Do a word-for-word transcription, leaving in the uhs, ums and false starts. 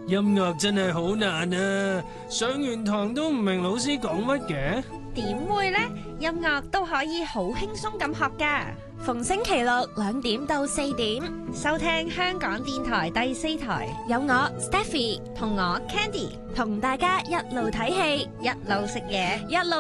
音樂真係好難啊！上完堂都唔明老師講乜嘅。 點會呢？音樂都可以好輕鬆咁學㗎。 逢星期六兩點到四點， 收聽香港電台第四台， 有我 Stephy 同我 Candy 同大家一路睇戲， 一路食嘢， 一路